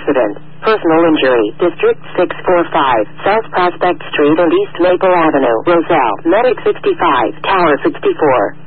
accident. Personal injury. District 645. South Prospect Street and East Maple Avenue. Roselle. Medic 65. Tower 64.